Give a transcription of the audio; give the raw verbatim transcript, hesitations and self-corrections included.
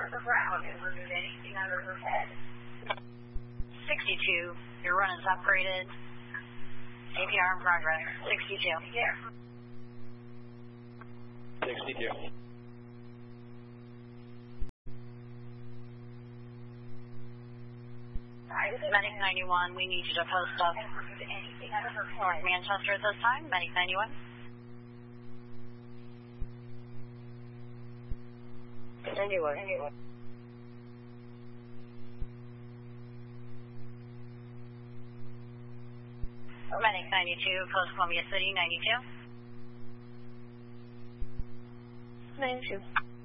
the ground and remove anything under her head. sixty-two, your run is upgraded. C P R in progress. sixty-two. Yeah. sixty-two. Medic ninety-one, we need you to post up. Anything under her head. Alright, Manchester at this time. Medic ninety-one. Anyone, anyone. Medic ninety-two, post Columbia City, ninety-two. ninety-two.